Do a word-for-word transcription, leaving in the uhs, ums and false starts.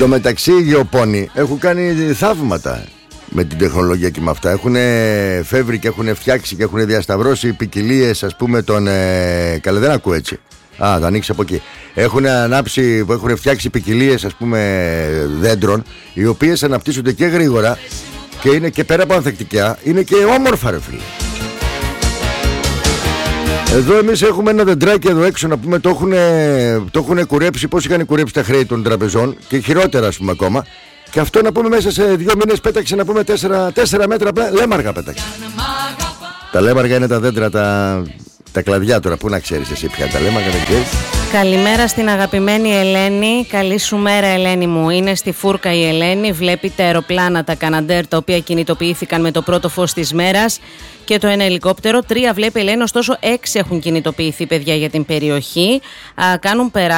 τω μεταξύ οι γεωπόνοι έχουν κάνει θαύματα με την τεχνολογία και με αυτά. Έχουν φεύγει και έχουν φτιάξει και έχουν διασταυρώσει ποικιλίες, ας πούμε, των ε, καλά, δεν ακούω έτσι. Α, θα ανοίξει από εκεί. Έχουν ανάψει, έχουν φτιάξει ποικιλίες, ας πούμε, δέντρων, οι οποίες αναπτύσσονται και γρήγορα και είναι και πέρα από ανθεκτικά, είναι και όμορφα, ρε φίλε. Εδώ εμείς έχουμε ένα δεντράκι εδώ έξω, να πούμε, το έχουν, το έχουν κουρέψει. Πώς είχαν κουρέψει τα χρέη των τραπεζών και χειρότερα, ας πούμε, ακόμα. Και αυτό, να πούμε, μέσα σε δύο μήνες πέταξε, να πούμε, τέσσερα, τέσσερα μέτρα λέμαργα πέταξε. Τα λέμαργα είναι τα δέντρα, τα, τα κλαδιά τώρα. Πού να ξέρεις εσύ πια τα λέμαργα, δεν ξέρεις. Καλημέρα στην αγαπημένη Ελένη. Καλή σου μέρα, Ελένη μου. Είναι στη φούρκα η Ελένη. Βλέπει τα αεροπλάνα, τα Καναντέρ, τα οποία κινητοποιήθηκαν με το πρώτο φως της μέρας και το ένα ελικόπτερο. Τρία βλέπει η Ελένη, ωστόσο έξι έχουν κινητοποιηθεί, παιδιά, για την περιοχή. Α, κάνουν περά